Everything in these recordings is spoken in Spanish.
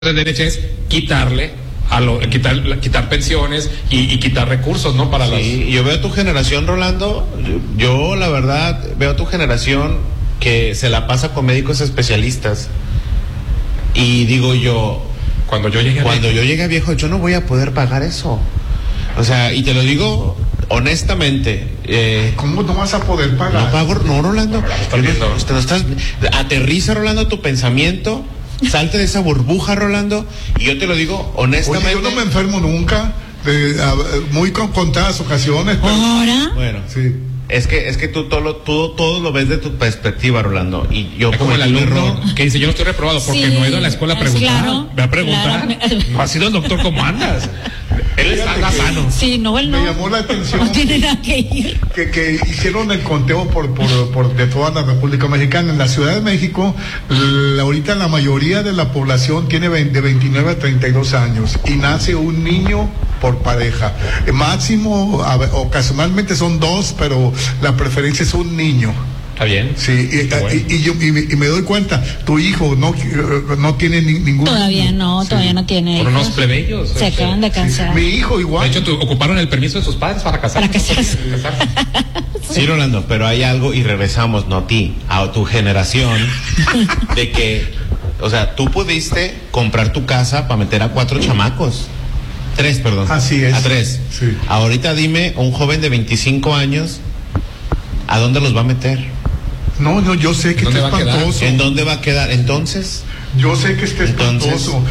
de derecha es quitarle quitar pensiones y quitar recursos, ¿no? Para yo veo tu generación, Rolando, yo la verdad veo tu generación que se la pasa con médicos especialistas y digo yo, cuando yo llegue a viejo, yo no voy a poder pagar eso. O sea, y te lo digo honestamente. ¿Cómo no vas a poder pagar? No, Rolando. Aterriza, Rolando, tu pensamiento. Salte de esa burbuja, Rolando. Y yo te lo digo honestamente. Oye, yo no me enfermo nunca. Muy contadas ocasiones. Pero... ¿Ahora? Bueno, sí. Es que tú todo lo ves de tu perspectiva, Rolando. Y yo como el alumno que dice, yo no estoy reprobado porque no he ido a la escuela a preguntar. Claro, ve a preguntar. Claro. No ha sido el doctor, ¿cómo andas? Él está sano. Sí, no, él no. Me llamó la atención. No tiene nada que ir. Que hicieron el conteo de toda la República Mexicana. En la Ciudad de México, ahorita la mayoría de la población tiene de 29 a 32 años y nace un niño por pareja. Máximo, ocasionalmente son dos, pero la preferencia es un niño. Está bien. Sí, y me doy cuenta, tu hijo no tiene ningún. Todavía no tiene. Por unos plebeyos. Se acaban de casar. Mi hijo igual. De hecho, ocuparon el permiso de sus padres para casarse. Sí, Rolando, pero hay algo, y regresamos, no a ti, a tu generación, de que, o sea, tú pudiste comprar tu casa para meter a 4 chamacos. 3, perdón. Así es. A 3. Sí. Ahorita dime, un joven de 25 años, ¿a dónde los va a meter? No, yo sé que está espantoso. ¿En dónde va a quedar entonces? Yo sé que está espantoso.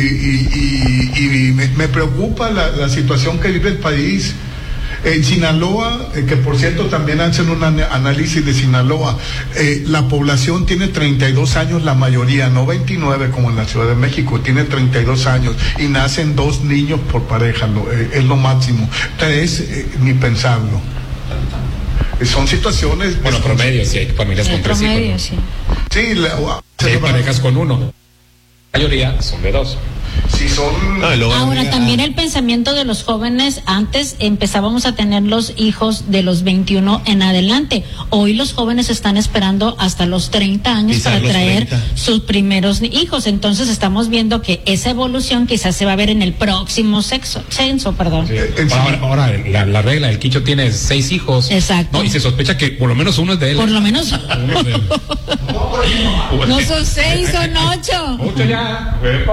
Y me preocupa la situación que vive el país. En Sinaloa, que por cierto también hacen un análisis de Sinaloa, la población tiene 32 años, la mayoría, no 29 como en la Ciudad de México, tiene 32 años y nacen 2 niños por pareja, es lo máximo. 3, ni pensarlo. Son situaciones. Bueno, promedio, sí, hay familias con 3 hijos, ¿no? Sí. Sí, hay parejas con 1. La mayoría son de 2. Sí, son... Ahora, también el pensamiento de los jóvenes, antes empezábamos a tener los hijos de los 21 en adelante. Hoy los jóvenes están esperando hasta los 30 años para traer sus primeros hijos. Entonces estamos viendo que esa evolución quizás se va a ver en el próximo censo. Sí. Ahora la regla, el Quicho tiene 6 hijos. Exacto. No, y se sospecha que por lo menos uno es de él. Por lo menos. Uno es de él. No son 6, son 8. 8 ya.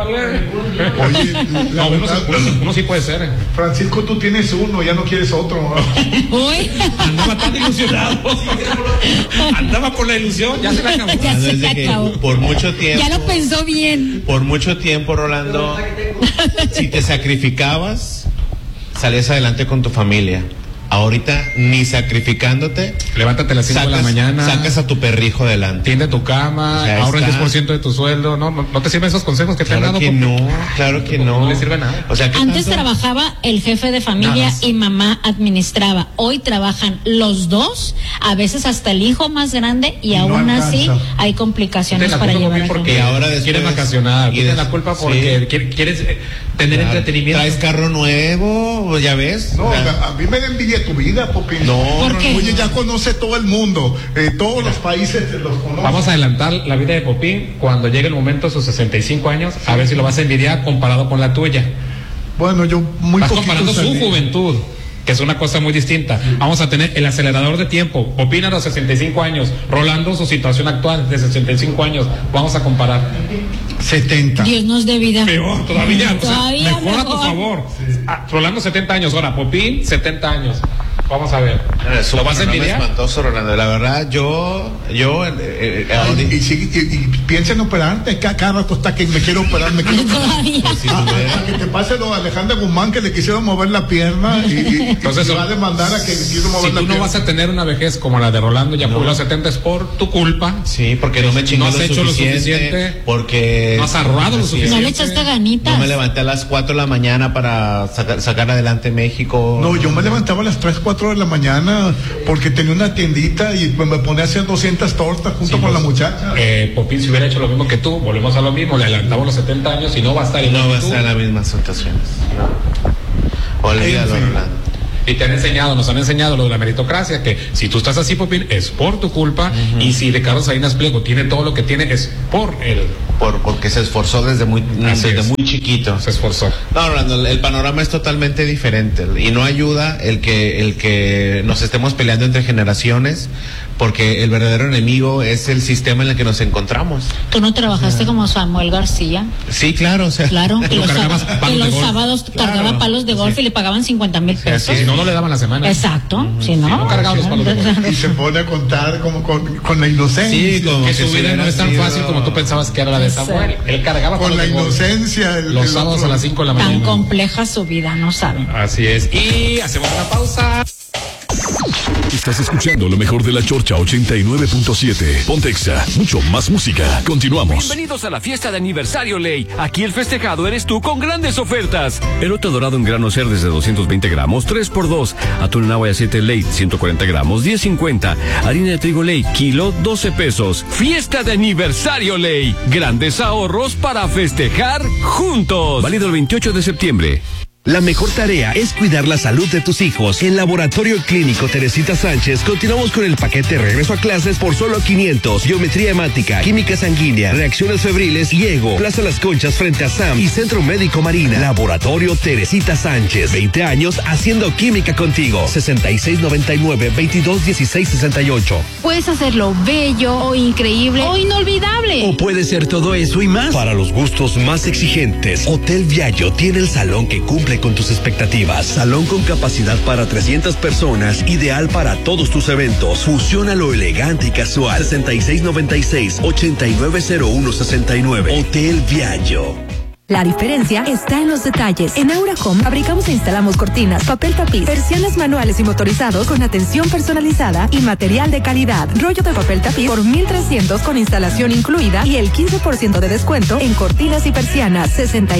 Oye, uno sí puede ser. Francisco, tú tienes uno, ya no quieres otro. Uy. Andaba tan ilusionado. Andaba con la ilusión, ya se la acabó. Ya se la acabó. Por mucho tiempo. Ya lo pensó bien. Por mucho tiempo, Rolando, si te sacrificabas, salías adelante con tu familia. Ahorita, ni sacrificándote, levántate a las 5 de la mañana, sacas a tu perrijo adelante, tiende tu cama, ahorra el 10% de tu sueldo. No te sirven esos consejos que te han dado. Claro que no. No le sirve nada. O sea, antes trabajaba el jefe de familia y mamá administraba. Hoy trabajan los dos, a veces hasta el hijo más grande, y aún así hay complicaciones para llevar a cabo. Porque ahora quieres vacacionar, tienes la culpa porque quieres tener entretenimiento. Traes carro nuevo, ya ves. No, a mí me da envidia tu vida, Popín. No. Oye, ya conoce todo el mundo, todos los países los conoce. Vamos a adelantar la vida de Popín cuando llegue el momento de sus 65 años, a ver si lo vas a envidiar comparado con la tuya. Bueno, yo muy Estás poquito comparando su juventud, que es una cosa muy distinta. Vamos a tener el acelerador de tiempo. Popín a los 65 años, Rolando su situación actual de 65 años. Vamos a comparar. 70. Dios nos dé vida. Peor, todavía. Mejor a tu mejor. favor. Sí. Rolando 70 años, ahora Popín 70 años. Vamos a ver. ¿Lo vas a envidiar? Espantoso, Rolando. La verdad, y piensa en operarte. Cada rato está que me quiero operar, Todavía. Que te pase lo de Alejandra Guzmán, que le quisieron mover la pierna y entonces va a demandar a que le quiso mover la pierna. Si tú no vas a tener una vejez como la de Rolando, ya jubiló 70, es por tu culpa. Sí, porque no me chingó lo suficiente. Porque no has ahorrado lo suficiente. No le echaste ganitas. No me levanté a las 4 de la mañana para sacar adelante México. No, yo me levantaba a las 3, 4 de la mañana porque tenía una tiendita y me ponía a hacer 200 tortas junto con la muchacha. Popín, si hubiera hecho lo mismo que tú, volvemos a lo mismo, le adelantamos los 70 años y no va a estar igual. No va a estar en las mismas situaciones. No. Olvídalo, Rolando. Y nos han enseñado lo de la meritocracia, que si tú estás así, Popín, es por tu culpa, y si Ricardo Salinas Pliego tiene todo lo que tiene, es por él. Porque se esforzó desde muy chiquito. Se esforzó. No, Rolando, el panorama es totalmente diferente y no ayuda el que nos estemos peleando entre generaciones, porque el verdadero enemigo es el sistema en el que nos encontramos. ¿Tú no trabajaste como Samuel García? Sí, claro, o sea. Claro, que los sábados cargaba palos de golf y le pagaban 50,000 pesos. Si no le daban la semana. Exacto, si no cargaba los palos de golf. Y se pone a contar como con la inocencia. Sí, que su vida no es tan fácil como tú pensabas que era la de Samuel. Él cargaba con la inocencia. Los sábados a las 5 de la mañana. Tan compleja su vida, no saben. Así es. Y hacemos una pausa. Estás escuchando lo mejor de la Chorcha 89.7. Pontexa, mucho más música. Continuamos. Bienvenidos a la fiesta de aniversario Ley. Aquí el festejado eres tú con grandes ofertas. Elote dorado en grano cerdes de 220 gramos, 3x2. Atún en agua y aceite Ley, 140 gramos, 10.50. Harina de trigo Ley, kilo, 12 pesos. Fiesta de aniversario Ley. Grandes ahorros para festejar juntos. Válido el 28 de septiembre. La mejor tarea es cuidar la salud de tus hijos. En Laboratorio Clínico Teresita Sánchez continuamos con el paquete regreso a clases por solo 500. Biometría hemática, química sanguínea, reacciones febriles y ego. Plaza Las Conchas frente a SAM y Centro Médico Marina. Laboratorio Teresita Sánchez. 20 años haciendo química contigo. 6699-221668. Puedes hacerlo bello o increíble o inolvidable. O puede ser todo eso y más. Para los gustos más exigentes, Hotel Viallo tiene el salón que cumple con tus expectativas. Salón con capacidad para 300 personas, ideal para todos tus eventos. Fusiona lo elegante y casual. 6696-890169. Hotel Viallo. La diferencia está en los detalles. En Aura Home fabricamos e instalamos cortinas, papel tapiz, persianas manuales y motorizados con atención personalizada y material de calidad. Rollo de papel tapiz por 1,300 con instalación incluida y el 15% de descuento en cortinas y persianas.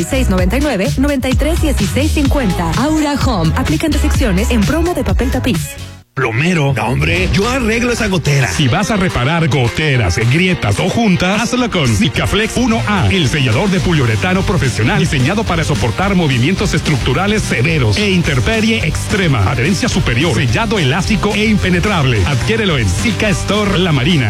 6699-931650. Aura Home. Aplican restricciones en promo de papel tapiz. Plomero, no, hombre, yo arreglo esa gotera. Si vas a reparar goteras, grietas o juntas, hazlo con Sikaflex 1A, el sellador de poliuretano profesional diseñado para soportar movimientos estructurales severos e intemperie extrema. Adherencia superior, sellado elástico e impenetrable. Adquiérelo en Sika Store La Marina,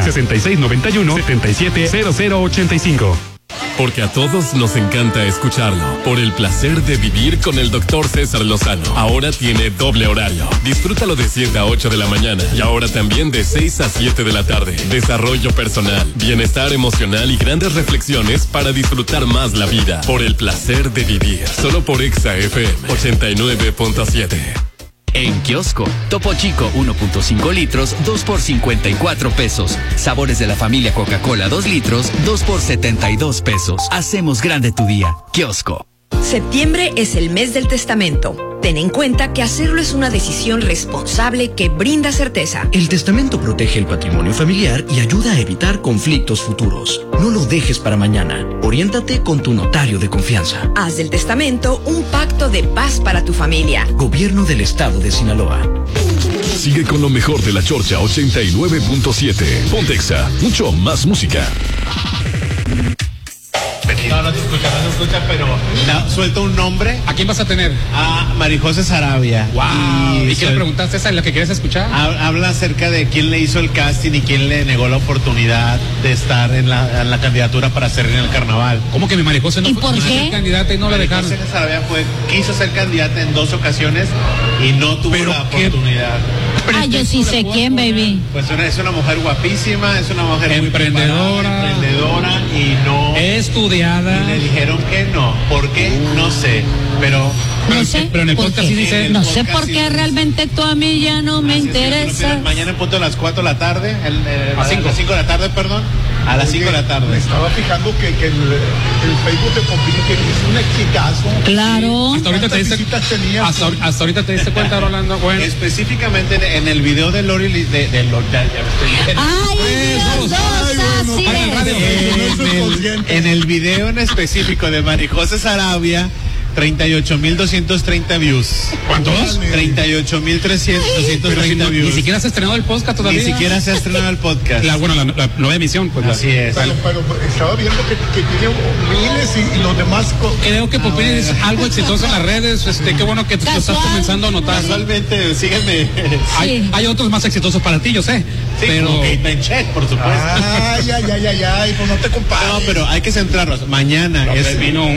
6691-770085. Porque a todos nos encanta escucharlo. Por el placer de vivir con el Dr. César Lozano. Ahora tiene doble horario. Disfrútalo de 7 a 8 de la mañana. Y ahora también de 6 a 7 de la tarde. Desarrollo personal, bienestar emocional y grandes reflexiones para disfrutar más la vida. Por el placer de vivir. Solo por Exa FM 89.7. En kiosco, Topo Chico 1.5 litros, 2 por 54 pesos. Sabores de la familia Coca-Cola 2 litros, 2 por 72 pesos. Hacemos grande tu día. Kiosco. Septiembre es el mes del testamento. Ten en cuenta que hacerlo es una decisión responsable que brinda certeza. El testamento protege el patrimonio familiar y ayuda a evitar conflictos futuros. No lo dejes para mañana. Oriéntate con tu notario de confianza. Haz del testamento un pacto de paz para tu familia. Gobierno del Estado de Sinaloa. Sigue con lo mejor de la Chorcha 89.7. Pontexa, mucho más música. No te escucha, pero suelta un nombre. ¿A quién vas a tener? A Marijose Sarabia. Wow. ¿Y qué le preguntaste? ¿Esa es la que quieres escuchar? Habla acerca de quién le hizo el casting y quién le negó la oportunidad de estar en la candidatura para ser en el carnaval. ¿Cómo que mi Marijose no fue candidata y no la dejaron? Marijose Sarabia quiso ser candidata en 2 ocasiones y no tuvo la oportunidad. Yo sí sé quién, baby. Pues es una mujer guapísima, es una mujer emprendedora y no estudiada. Y le dijeron que no. ¿Por qué? No sé. Pero en el podcast sí dice. No sé por qué realmente tú a mí ya no me interesa. Mañana en punto a las 4 de la tarde. A las 5 de la tarde, perdón. A las 5 de la tarde. Me estaba fijando que el Facebook de Popín que es un exitazo. Claro. Hasta ahorita te diste cuenta, Rolando. Bueno. Específicamente en el video de Lori en el video en específico de Marijose Sarabia 38,230 views. ¿Cuántos? 38,230 views. Ni siquiera se ha estrenado el podcast todavía. Ni siquiera se ha estrenado el podcast. La nueva emisión, pues. Así es. Pero estaba viendo que tiene miles y los demás. Creo que Popín es algo exitoso en las redes. Qué bueno que lo estás comenzando a notar. Casualmente, sígueme. Hay otros más exitosos para ti, yo sé. Sí, pero Kate Check, por supuesto. Ay, pues no te compares. No, pero hay que centrarnos. Mañana vino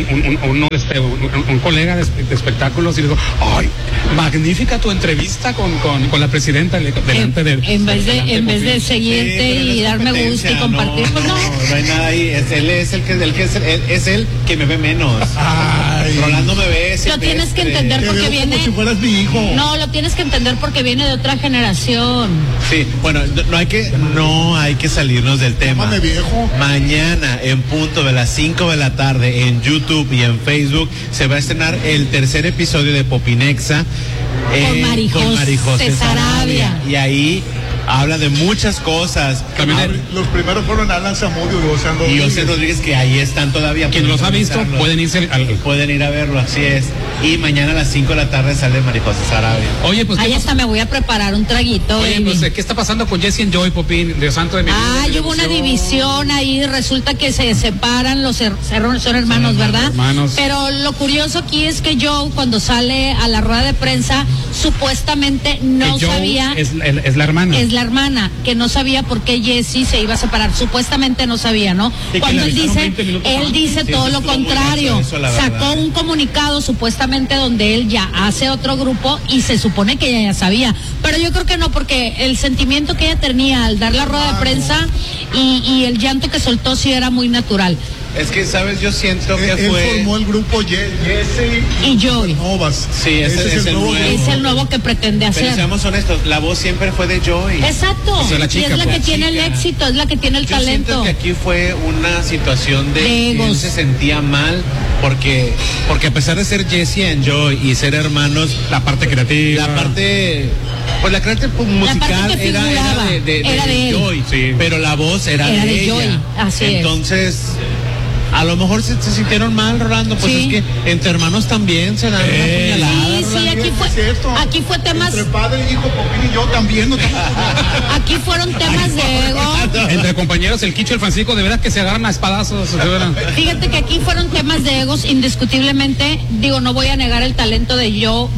un colega de espectáculos y dijo, ay, magnífica tu entrevista con la presidenta delante de. En vez de seguirte y darme gusto y compartir, pues no. No hay nada ahí. Él es el que me ve menos. Ay. Rolando me ve. Lo tienes que entender porque viene. Como si fueras mi hijo. No, lo tienes que entender porque viene de otra generación. Sí, bueno, no hay que salirnos del tema. Llámame viejo. Mañana, en punto de las 5 de la tarde, en YouTube y en Facebook, se va a estrenar el tercer episodio de Popinexa. Con Marijose Sarabia. Y ahí habla de muchas cosas. También los primeros fueron Alan Zamudio y José Rodríguez, que ahí están todavía. Quien los ha visto pueden ir a verlo, así es. Y mañana a las 5 de la tarde sale Marijose Sarabia. Oye, pues ahí hasta me voy a preparar un traguito. Oye, pues ¿qué está pasando con Jesse and Joy, Popín? Dios santo de mi vida. Hubo una división ahí, resulta que se separan, son hermanos, ¿verdad? Hermanos. Pero lo curioso aquí es que Joe, cuando sale a la rueda de prensa, supuestamente no sabía. Es la hermana. Es la hermana, que no sabía por qué Jesse se iba a separar. Supuestamente no sabía, ¿no? Cuando él dice todo lo contrario. Sacó un comunicado supuestamente donde él ya hace otro grupo y se supone que ella ya sabía. Pero yo creo que no, porque el sentimiento que ella tenía al dar la rueda de prensa y el llanto que soltó sí era muy natural. Es que, ¿sabes? Yo siento que él formó el grupo Jesse y Joy. Novas. Sí, ese es el nuevo. Es el nuevo que pretende hacer. Pero seamos honestos, la voz siempre fue de Joy. Exacto. La chica, y es la que tiene el éxito, es la que tiene el talento. Siento que aquí fue una situación de él se sentía mal porque a pesar de ser Jesse and Joy y ser hermanos, la parte creativa, la parte musical era de Joy, sí. Pero la voz era de ella. Joy. Así entonces a lo mejor se sintieron mal, Rolando, pues sí. Es que entre hermanos también se dan una puñalada. Sí, aquí fue temas. Entre padre, hijo, Popín y yo también. Aquí fueron temas de ego. Entre compañeros, el Quicho y el Francisco, de verdad que se agarran a espadazos. Fíjate que aquí fueron temas de egos, indiscutiblemente. Digo, no voy a negar el talento de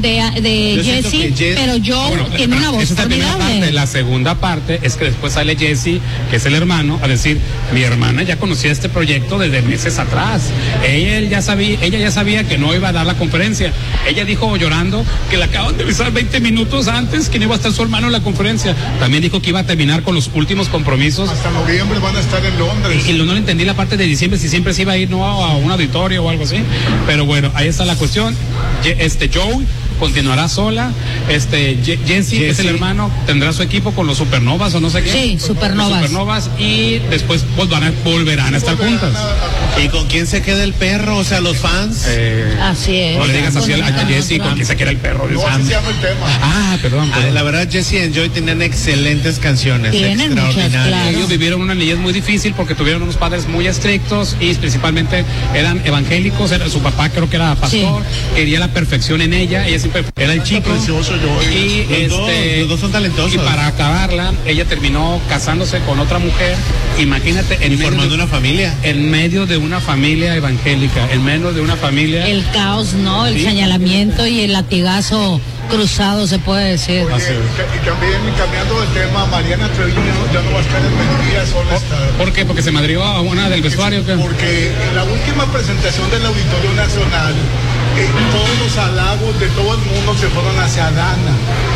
Jesse, pero Joe tiene una voz formidable. La segunda parte es que después sale Jesse, que es el hermano, a decir, mi hermana ya conocía este proyecto desde meses atrás. Ella ya sabía que no iba a dar la conferencia. Ella dijo llorando que la acaban de avisar 20 minutos antes que no iba a estar su hermano en la conferencia. También dijo que iba a terminar con los últimos compromisos. Hasta noviembre van a estar en Londres. Y no le entendí la parte de diciembre, si siempre se iba a ir a un auditorio o algo así. Pero bueno, ahí está la cuestión. Joe continuará sola. Jesse, que es el hermano, tendrá su equipo con los Supernovas o no sé qué. Sí, Supernovas y después volverán a estar juntas. ¿Y con quién se queda el perro? O sea, los fans. Así es. No le digas así a Jesse con quién se queda el perro. No, así se llama el tema. Perdón. La verdad, Jesse and Joy tenían excelentes canciones. Tienen extraordinarias. Claro. Ellos vivieron una niñez muy difícil porque tuvieron unos padres muy estrictos y principalmente eran evangélicos. Su papá creo que era pastor, quería la perfección en ella siempre era el chico. Precioso, y los dos son talentosos. Y para acabarla, ella terminó casándose con otra mujer. Imagínate, formando una familia. En medio de una familia evangélica, en medio de una familia. El caos, ¿no? El señalamiento y el latigazo cruzado, se puede decir. Oye, y también cambiando de tema, Mariana Treviño ya no va a estar en Melodía, solo está. ¿Por qué? ¿Porque se madrió a una del vestuario? Porque en la última presentación del Auditorio Nacional, todos los halagos de todo el mundo se fueron hacia Dana.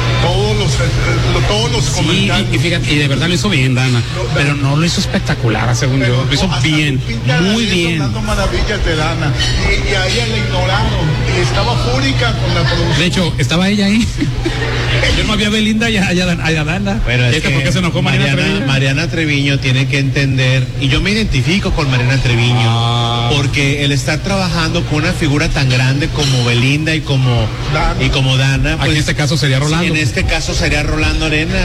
Todos los comentarios. Y fíjate, y de verdad lo hizo bien, Dana. Pero no lo hizo espectacular, según yo. Lo hizo bien, muy bien. Dando maravillas de Dana. Y a ella la ignoraron. Y estaba fúrica con la producción. De hecho, estaba ella ahí. Yo no había Belinda y a Dana. Pero es que ¿por qué se enojó Mariana Treviño tiene que entender, y yo me identifico con Mariana Treviño, porque el estar trabajando con una figura tan grande como Belinda y como Dana, pues, aquí en este caso sería Rolando. En este caso sería Rolando Arenas.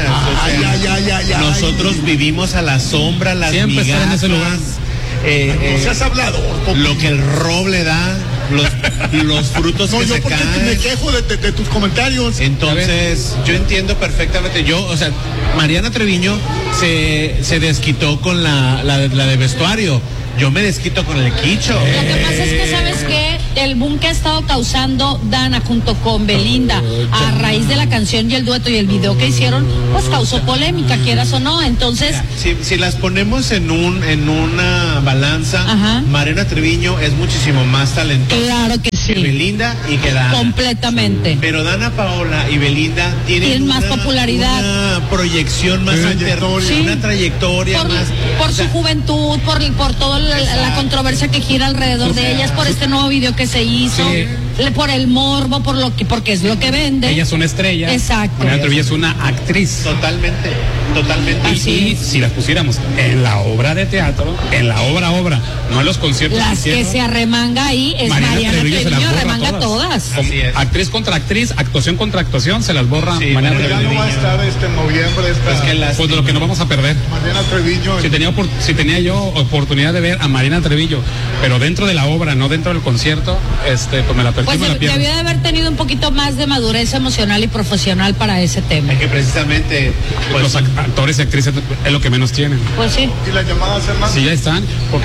Nosotros vivimos a la sombra, las siempre migajas, estar en ese lugar. No seas hablador, lo que el roble da. los frutos que se caen. Me quejo de tus comentarios. Entonces, yo entiendo perfectamente. Mariana Treviño se desquitó con la de vestuario. Yo me desquito con el quicho. Lo que pasa es que, ¿sabes qué? El boom que ha estado causando Dana junto con Belinda a raíz de la canción y el dueto y el video que hicieron, pues causó polémica, quieras o no. Entonces, si las ponemos en una balanza, Mariana Treviño es muchísimo más talentosa. Claro que sí. Que Belinda y que Dana. Completamente. Pero Dana Paola y Belinda tienen más popularidad, una proyección más una trayectoria más. Por su juventud, por toda la controversia que gira alrededor de ellas, por este nuevo video que se hizo, por el morbo, porque es lo que vende. Ella es una estrella. Exacto. Mariana Treviño es una actriz. Totalmente. Y si las pusiéramos en la obra de teatro, en la obra, no en los conciertos. Las que se arremanga ahí es Mariana Treviño, arremanga todas. Actriz contra actriz, actuación contra actuación, se las borra Mariana Treviño. No va a estar en noviembre. Pues de lo que nos vamos a perder. Mariana Treviño. Si tenía yo oportunidad de ver a Mariana Treviño, pero dentro de la obra, no dentro del concierto, pues me la perdí. Pues debió de haber tenido un poquito más de madurez emocional y profesional para ese tema. Es que precisamente los actores y actrices es lo que menos tienen. Pues sí. ¿Y las llamadas, hermano? Sí, ya están. Porque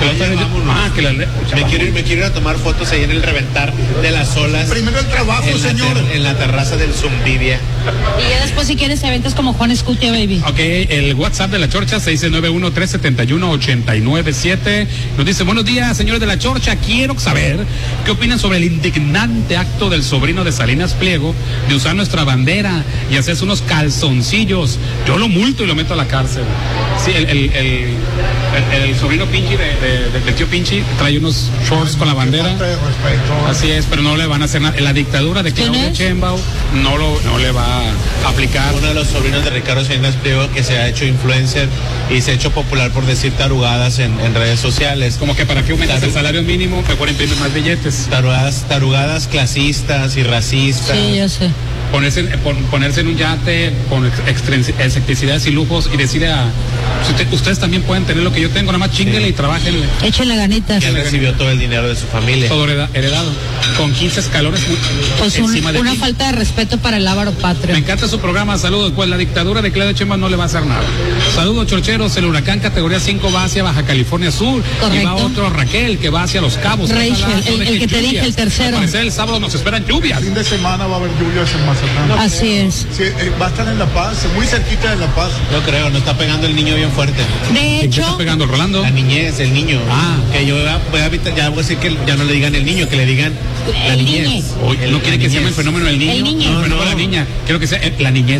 me quiero ir a tomar fotos ahí en el reventar de las olas. Primero el trabajo, señor. En la terraza del Zumbivia. Y ya después, si quieres, eventos como Juan Escutia, baby. Ok, el WhatsApp de La Chorcha, 691-371-897. Nos dice, buenos días, señores de La Chorcha. Quiero saber qué opinan sobre el indignante acto del sobrino de Salinas Pliego de usar nuestra bandera y hacerse unos calzoncillos. Yo lo multo y lo meto a la cárcel. Sí, el sobrino Pinchi del tío Pinchi trae unos shorts con la bandera. Así es, pero no le van a hacer nada. La dictadura de Claudia Sheinbaum no le va a aplicar. Uno de los sobrinos de Ricardo Salinas Pliego que se ha hecho influencer y se ha hecho popular por decir tarugadas en redes sociales. Como que para qué aumentas el salario mínimo, mejor imprimen más billetes. Tarugadas clasistas y racistas. Sí, yo sé. Ponerse en un yate con excentricidades y lujos y decirle ustedes también pueden tener lo que yo tengo, nada más chinguele y trabajenle. Échenle ganitas. Que recibió todo el dinero de su familia. Todo heredado. Con 15 escalones pues encima de una falta de respeto para el ávaro patrio. Me encanta su programa, saludos. Pues la dictadura de Claudia Sheinbaum no le va a hacer nada. Saludos, chorcheros. El huracán categoría 5 va hacia Baja California Sur. Correcto. Y va otro Raquel que va hacia Los Cabos. Rachel, el que te dije, el tercero. El sábado nos esperan lluvias. Fin de semana va a haber lluvias en Mazatlán. Así es. Sí, va a estar en La Paz, muy cerquita de La Paz. Yo creo, no está pegando el niño bien fuerte. De hecho. ¿Qué está pegando, Rolando? La niñez, el niño. Que yo voy a evitar, ya voy a decir que ya no le digan el niño, que le digan la niñez. No quiere que se llame el fenómeno del niño. El niño. No, el fenómeno de la niña. Quiero que sea la niñez.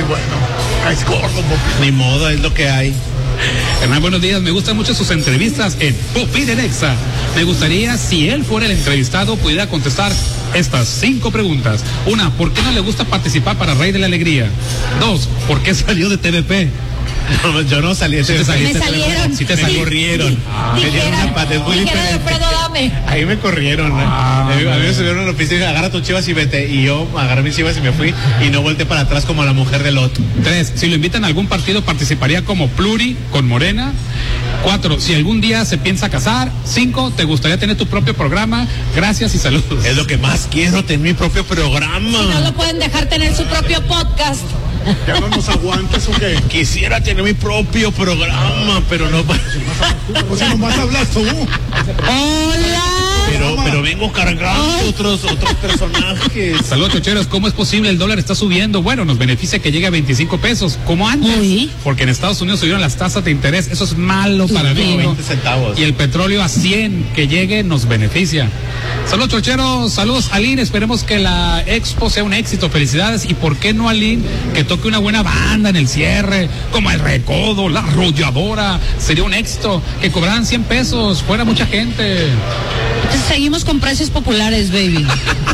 Es gordo, ni modo, es lo que hay. Hernán, buenos días. Me gustan mucho sus entrevistas en Popín en Exa. Me gustaría, si él fuera el entrevistado, pudiera contestar estas 5 preguntas. 1, ¿por qué no le gusta participar para Rey de la Alegría? 2, ¿por qué salió de TVP? No, yo no salí de TVP. Me salieron. Sí te corrieron. Me dieron una pata, es muy diferente. Ahí me corrieron. A mí me subieron a la oficina, agarra tus chivas y vete. Y yo agarré mis chivas y me fui y no volteé para atrás como la mujer de Lot. 3, si lo invitan a algún partido, participaría como pluri con Morena. 4, si algún día se piensa casar. 5, ¿te gustaría tener tu propio programa? Gracias y saludos. Es lo que más quiero, tener mi propio programa. Si no lo pueden dejar tener su propio podcast. ¿Ya no nos aguantas o qué? Quisiera tener mi propio programa, pero no. O sea, nomás hablas tú. Hola. Pero vengo cargando otros personajes. Saludos, chocheros. ¿Cómo es posible? El dólar está subiendo. Bueno, nos beneficia que llegue a 25 pesos, como antes. Uy. Porque en Estados Unidos subieron las tasas de interés. Eso es malo para México. 20 centavos. Y el petróleo a 100 que llegue nos beneficia. Saludos, chocheros. Saludos, Aline. Esperemos que la expo sea un éxito. Felicidades. Y por qué no, Aline, que toque una buena banda en el cierre, como El Recodo, La Arrolladora. Sería un éxito. Que cobraran 100 pesos. Fuera mucha gente. Entonces, seguimos con precios populares, baby.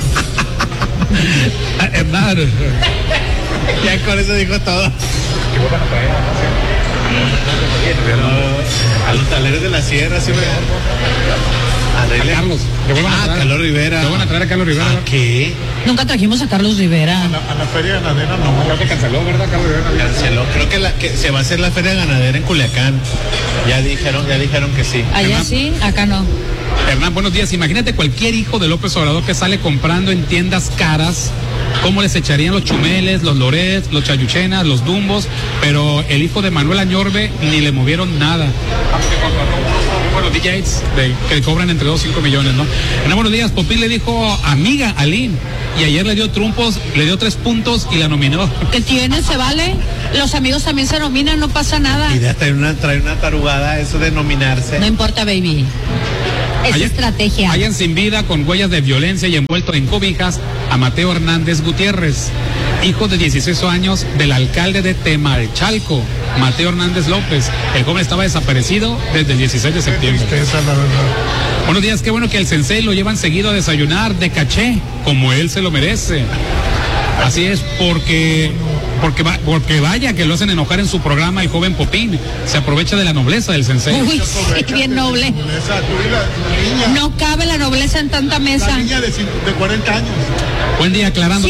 Hernán. Ya con eso dijo todo. A los taleros de la sierra, sí, A Carlos. Carlos Rivera. Te van a traer a Carlos Rivera. ¿A qué? Nunca trajimos a Carlos Rivera. A la feria ganadera no. Creo que canceló, ¿verdad, Carlos Rivera? Canceló. Creo que se va a hacer la feria ganadera en Culiacán. Ya dijeron que sí. Allá sí, acá no. Hernán, buenos días. Imagínate cualquier hijo de López Obrador que sale comprando en tiendas caras, cómo les echarían los chumeles, los lorets, los chayuchenas, los dumbos, pero el hijo de Manuel Añorbe ni le movieron nada. Bueno, DJs que cobran entre 2 y 5 millones, ¿no? Hernán, buenos días. Popín le dijo amiga a Lynn y ayer le dio 3 puntos y la nominó. ¿Qué tiene? ¿Se vale? Los amigos también se nominan, no pasa nada. Y trae una tarugada eso de nominarse. No importa, baby. Es estrategia. Hayan sin vida con huellas de violencia y envuelto en cobijas a Mateo Hernández Gutiérrez, hijo de 16 años del alcalde de Temalchalco, Mateo Hernández López. El joven estaba desaparecido desde el 16 de septiembre. Qué tristeza, la verdad. Buenos días, qué bueno que el sensei lo llevan seguido a desayunar de caché, como él se lo merece. Así es, porque vaya que lo hacen enojar en su programa el joven Popín. Se aprovecha de la nobleza del sensei. Uy, sí, bien noble. No cabe la nobleza en tanta mesa. La niña de 40 años. Buen día, aclarando.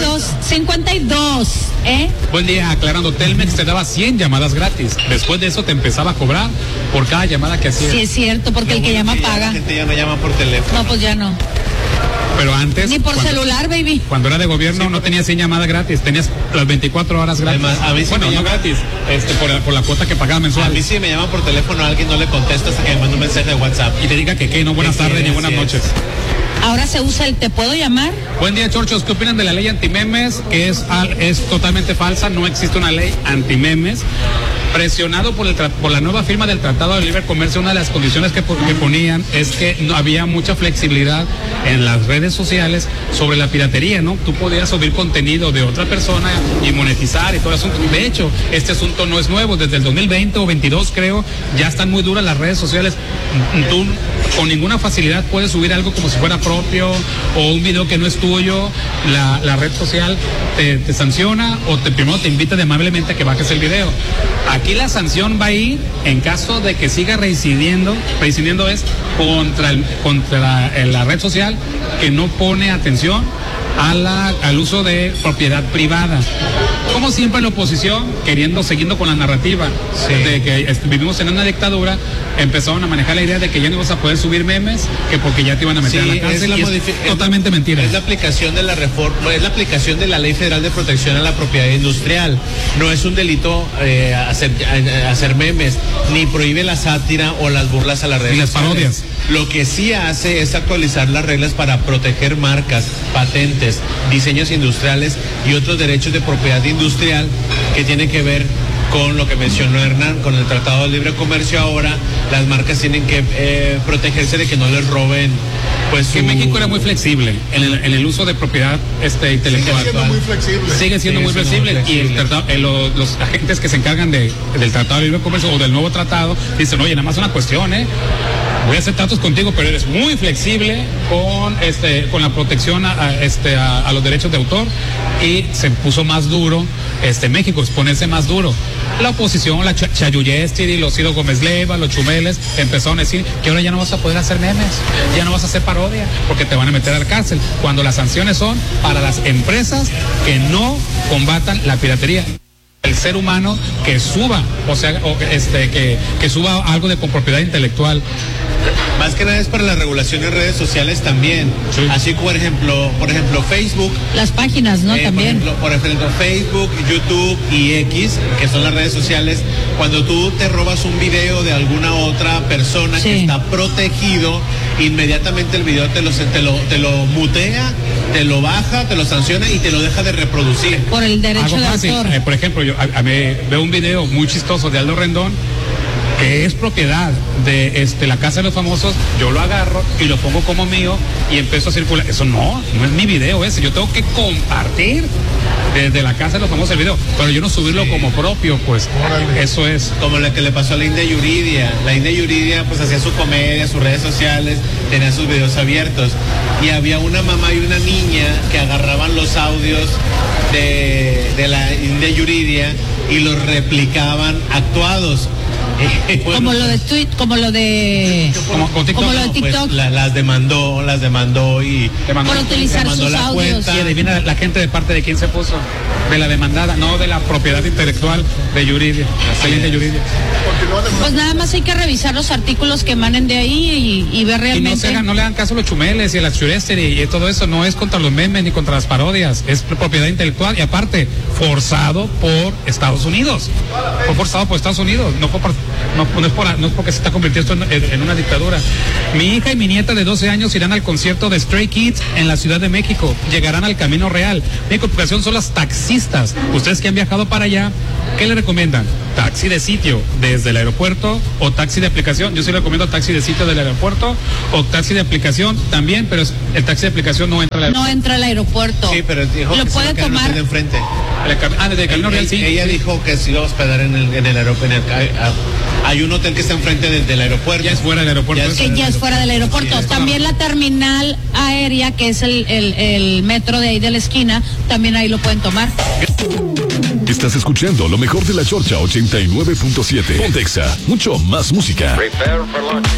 52, ¿eh? Buen día, aclarando. Telmex te daba 100 llamadas gratis. Después de eso te empezaba a cobrar por cada llamada que hacías. Sí, es cierto, porque el que llama paga. La gente ya no llama por teléfono. No, pues ya no. Pero antes. Ni por celular, baby. Cuando era de gobierno sí, no tenías 100 llamadas gratis, tenías las 24 horas gratis. Además, a mí sí no gratis, por la cuota que pagaba mensual. A mí sí me llaman por teléfono, alguien no le contesta hasta que me manda un mensaje de WhatsApp. Y te diga que no buenas tardes ni buenas noches. Ahora se usa el ¿te puedo llamar? Buen día, chorchos. ¿Qué opinan de la ley antimemes? Que es totalmente falsa, no existe una ley antimemes. Presionado por la nueva firma del Tratado de Libre Comercio, una de las condiciones que ponían es que no había mucha flexibilidad en las redes sociales sobre la piratería, ¿no? Tú podías subir contenido de otra persona y monetizar y todo el asunto. De hecho, este asunto no es nuevo, desde el 2020 o 22 creo, ya están muy duras las redes sociales. Tú con ninguna facilidad puedes subir algo como si fuera propio o un video que no es tuyo, la red social te sanciona o primero te invita amablemente a que bajes el video. Aquí la sanción va a ir en caso de que siga reincidiendo es contra la red social que no pone atención al uso de propiedad privada. Como siempre la oposición, siguiendo con la narrativa de que vivimos en una dictadura, empezaron a manejar la idea de que ya no ibas a poder subir memes, que porque ya te iban a meter a la cárcel. Totalmente mentira. Es la aplicación de la reforma, es la aplicación de la Ley Federal de Protección a la Propiedad Industrial. No es un delito hacer memes, ni prohíbe la sátira o las burlas a las redes sociales. Las parodias. Lo que sí hace es actualizar las reglas para proteger marcas, patentes, diseños industriales y otros derechos de propiedad industrial que tienen que ver con lo que mencionó Hernán, con el Tratado de Libre Comercio. Ahora las marcas tienen que protegerse de que no les roben. Pues que México era muy flexible en el uso de propiedad intelectual. Sigue siendo muy flexible. Y los agentes que se encargan del Tratado de Libre Comercio o del nuevo tratado dicen, oye, nada más una cuestión, voy a hacer tratos contigo, pero eres muy flexible con la protección a los derechos de autor, y se puso más duro México, ponerse más duro. La oposición, la Chayuyesti, los Ciro Gómez Leiva, los Chumeles, empezaron a decir que ahora ya no vas a poder hacer memes, ya no vas a hacer parodia, porque te van a meter a la cárcel, cuando las sanciones son para las empresas que no combatan la piratería. El ser humano que suba, que suba algo con propiedad intelectual. Más que nada es para la regulación en redes sociales también. Sí. Así por ejemplo Facebook. Las páginas, ¿no? También. Por ejemplo, Facebook, YouTube y X, que son las redes sociales. Cuando tú te robas un video de alguna otra persona que está protegido, inmediatamente el video te lo mutea, te lo baja, te lo sanciona y te lo deja de reproducir. Por el derecho de autor. Por ejemplo, yo veo un video muy chistoso de Aldo Rendón, que es propiedad de la Casa de los Famosos. Yo lo agarro y lo pongo como mío y empiezo a circular. Eso no es mi video ese. Yo tengo que compartir desde la Casa de los Famosos el video, pero yo no subirlo como propio, pues. Eso es. Como la que le pasó a la India Yuridia. La India Yuridia pues hacía su comedia, sus redes sociales, tenía sus videos abiertos. Y había una mamá y una niña que agarraban los audios de la India Yuridia y los replicaban actuados. Como lo de TikTok. Como lo de TikTok. Pues, las demandó y por utilizar sus audios. Y adivina la gente de parte de quién se puso. De la demandada, no de la propiedad intelectual de Yuridia, de Yuridia. Pues nada más hay que revisar los artículos que emanen de ahí y ver realmente. Y no le hagan caso a los chumeles y a las churester y todo eso. No es contra los memes ni contra las parodias. Es propiedad intelectual y aparte forzado por Estados Unidos. Fue forzado por Estados Unidos. No es porque se está convirtiendo en una dictadura. Mi hija y mi nieta de 12 años irán al concierto de Stray Kids en la Ciudad de México. Llegarán al Camino Real. Mi preocupación son las taxistas. Ustedes que han viajado para allá, ¿qué le recomiendan? ¿Taxi de sitio desde el aeropuerto o taxi de aplicación? Yo sí le recomiendo taxi de sitio del aeropuerto o taxi de aplicación también, pero el taxi de aplicación no entra al aeropuerto. No entra al aeropuerto. Sí, pero dijo lo que puede tomar de enfrente. Desde el Camino Real, sí. Ella dijo que se iba a hospedar en el aeropuerto. Hay un hotel que está enfrente del aeropuerto. Ya es fuera del aeropuerto. Ya es fuera del aeropuerto. También la terminal aérea, que es el metro de ahí de la esquina, también ahí lo pueden tomar. Estás escuchando lo mejor de la Chorcha 89.7. Pontexa, mucho más música. Prepare for launch.